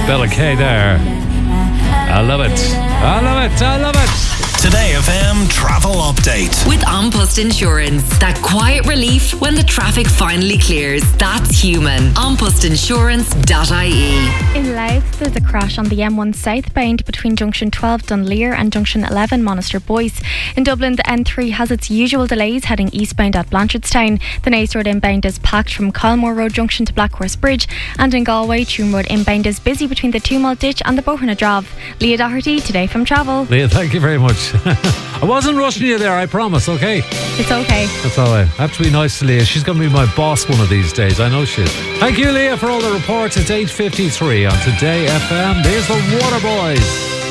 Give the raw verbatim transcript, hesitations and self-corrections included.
Bella K there. I love it. I love it. I love it. Today F M travel update with An Post Insurance. That quiet relief when the traffic finally clears. That's human. an post insurance dot I E. In Louth, there's a crash on the M one southbound between junction twelve Dunleer and junction eleven Monaster Boyce. In Dublin, the N three has its usual delays heading eastbound at Blanchardstown. The Naas Road inbound is packed from Colmore Road junction to Blackhorse Bridge, and in Galway, Tuam Road inbound is busy between the Two Mile Ditch and the Boherna Drave. Leah Doherty, Today from Travel. Leah, thank you very much. I wasn't rushing you there, I promise, okay? It's okay. That's all right. I have to be nice to Leah. She's going to be my boss one of these days. I know she is. Thank you, Leah, for all the reports. It's eight fifty-three on Today F M. There's the Waterboys.